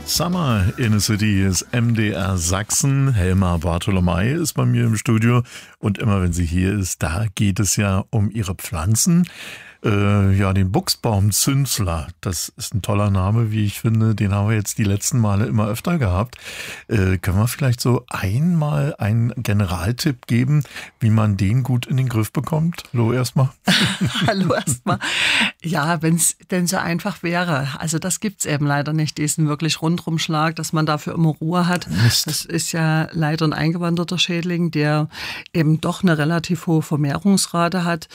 Summer in the City ist MDR Sachsen. Helma Bartholomei ist bei mir im Studio und immer wenn sie hier ist, da geht es ja um ihre Pflanzen. Den Buchsbaumzünsler, das ist ein toller Name, wie ich finde, den haben wir jetzt die letzten Male immer öfter gehabt. Können wir vielleicht so einmal einen Generaltipp geben, wie man den gut in den Griff bekommt? Hallo erstmal. Hallo erstmal. Ja, wenn es denn so einfach wäre. Also das gibt's eben leider nicht, diesen wirklich Rundumschlag, dass man dafür immer Ruhe hat. Mist. Das ist ja leider ein eingewanderter Schädling, der eben doch eine relativ hohe Vermehrungsrate hat.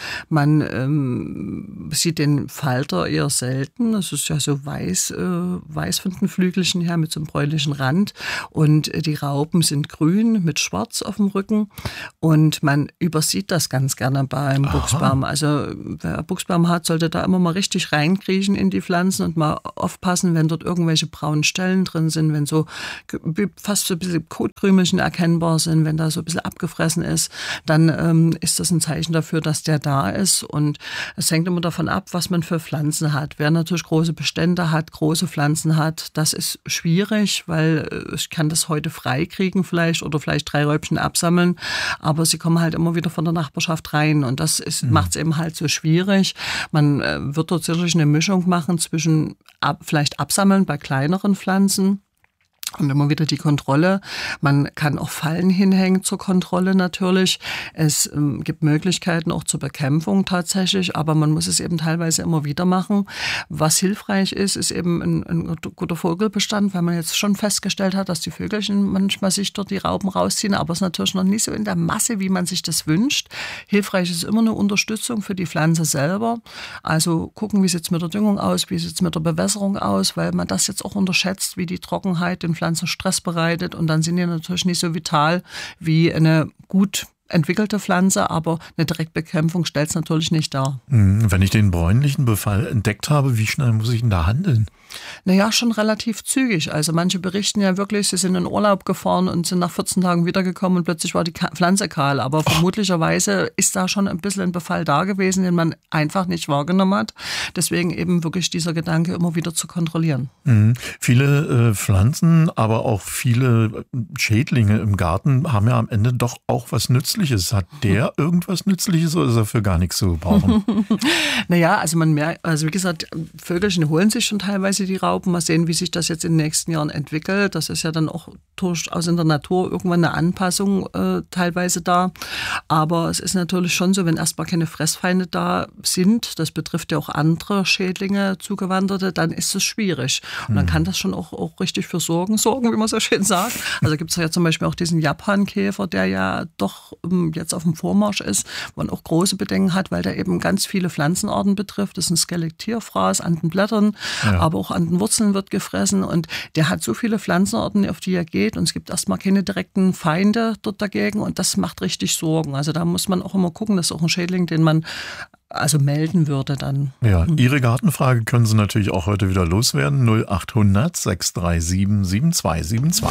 Man sieht den Falter eher selten. Es ist ja so weiß von den Flügelchen her mit so einem bräunlichen Rand. Und die Raupen sind grün mit schwarz auf dem Rücken. Und man übersieht das ganz gerne beim Buchsbaum. Also wer Buchsbaum hat, sollte da immer mal richtig reinkriechen in die Pflanzen und mal aufpassen, wenn dort irgendwelche braunen Stellen drin sind, wenn so fast so ein bisschen Kotkrümelchen erkennbar sind, wenn da so ein bisschen abgefressen ist, dann ist das ein Zeichen dafür, dass der da ist. Und es hängt immer davon ab, was man für Pflanzen hat. Wer natürlich große Bestände hat, große Pflanzen hat, das ist schwierig, weil ich kann das heute freikriegen vielleicht oder vielleicht 3 Räubchen absammeln, aber sie kommen halt immer wieder von der Nachbarschaft rein und das macht es eben halt so schwierig. Man wird dort sicherlich eine Mischung machen zwischen vielleicht absammeln bei kleineren Pflanzen. Und immer wieder die Kontrolle. Man kann auch Fallen hinhängen zur Kontrolle natürlich. Es gibt Möglichkeiten auch zur Bekämpfung tatsächlich, aber man muss es eben teilweise immer wieder machen. Was hilfreich ist, ist eben ein guter Vogelbestand, weil man jetzt schon festgestellt hat, dass die Vögelchen manchmal sich dort die Raupen rausziehen, aber es ist natürlich noch nicht so in der Masse, wie man sich das wünscht. Hilfreich ist immer eine Unterstützung für die Pflanze selber. Also gucken, wie sieht es mit der Düngung aus, wie sieht es mit der Bewässerung aus, weil man das jetzt auch unterschätzt, wie die Trockenheit den Pflanzen Stress bereitet und dann sind die natürlich nicht so vital wie eine gut entwickelte Pflanze, aber eine Direktbekämpfung stellt es natürlich nicht dar. Wenn ich den bräunlichen Befall entdeckt habe, wie schnell muss ich denn da handeln? Naja, schon relativ zügig. Also manche berichten ja wirklich, sie sind in Urlaub gefahren und sind nach 14 Tagen wiedergekommen und plötzlich war die Pflanze kahl. Aber vermutlicherweise ist da schon ein bisschen ein Befall da gewesen, den man einfach nicht wahrgenommen hat. Deswegen eben wirklich dieser Gedanke, immer wieder zu kontrollieren. Viele Pflanzen, aber auch viele Schädlinge im Garten haben ja am Ende doch auch was Nützliches. Hat der irgendwas Nützliches oder ist er für gar nichts zu gebrauchen? Naja, also man merkt, also wie gesagt, Vögelchen holen sich schon teilweise die Raupen. Mal sehen, wie sich das jetzt in den nächsten Jahren entwickelt. Das ist ja dann auch durchaus in der Natur irgendwann eine Anpassung teilweise da. Aber es ist natürlich schon so, wenn erstmal keine Fressfeinde da sind, das betrifft ja auch andere Schädlinge, Zugewanderte, dann ist es schwierig. Und dann kann das schon auch richtig für Sorgen, wie man so schön sagt. Also gibt es ja zum Beispiel auch diesen Japankäfer, der ja doch jetzt auf dem Vormarsch ist, wo man auch große Bedenken hat, weil der eben ganz viele Pflanzenarten betrifft. Das ist ein Skelettierfraß an den Blättern, aber auch an den Wurzeln wird gefressen und der hat so viele Pflanzenarten, auf die er geht und es gibt erstmal keine direkten Feinde dort dagegen und das macht richtig Sorgen. Also da muss man auch immer gucken, das ist auch ein Schädling, den man also melden würde dann. Ja, Ihre Gartenfrage können Sie natürlich auch heute wieder loswerden. 0800 637 7272.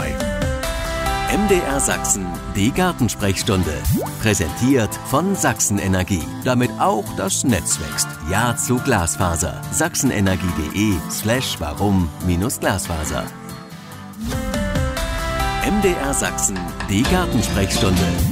MDR Sachsen, die Gartensprechstunde. Präsentiert von Sachsen Energie. Damit auch das Netz wächst. Ja zu Glasfaser. sachsenenergie.de/warum-Glasfaser. MDR Sachsen, die Gartensprechstunde.